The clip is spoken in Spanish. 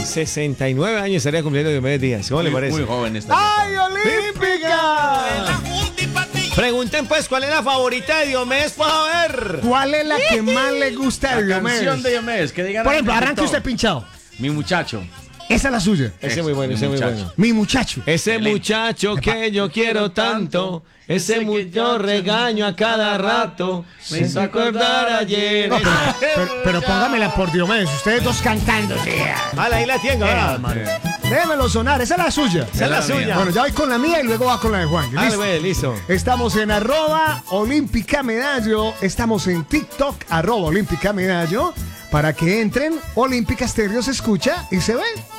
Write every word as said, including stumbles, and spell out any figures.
sesenta y nueve años estaría cumpliendo Diomedes Díaz. ¿Cómo le parece? Muy joven esta. ¡Ay, Olímpica! Pregunten pues cuál es la favorita de Diomedes, pues a ver. ¿Cuál es la que más le gusta de La Diomedes? canción de Diomedes, que digan. Por ejemplo, en arranque TikTok. usted pinchado. Mi muchacho. Esa es la suya. Ese es muy bueno, ese es muy muchacho. bueno. Mi muchacho. Ese Excelente. muchacho que yo quiero tanto, ese muchacho regaño a cada rato, me hizo acordar ayer. No, pero, pero, pero póngamela por Diomedes. Ustedes dos cantando. Ah, ahí la tengo, ahora. Déjemelo sonar. Esa es la suya. Esa es la Esa es la suya. Bueno, ya voy con la mía y luego va con la de Juan. Ah, ¿Listo? pues, listo. Estamos en arroba Olímpica Medallo. Estamos en TikTok, arroba Olímpica Medallo. Para que entren, Olímpica Estéreo se escucha y se ve.